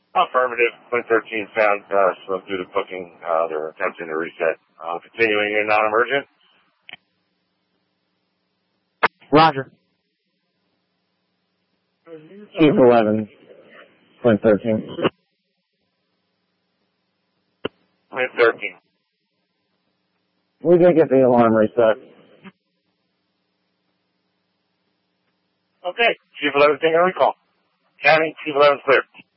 Affirmative. Twin 13 found, smoke through the booking. They're attempting to reset. Continuing in non-emergent. Roger. Chief 11, Twin 13. Twin 13. We did get the alarm reset. Okay. Chief 11 taking a recall. County, Chief 11 clear.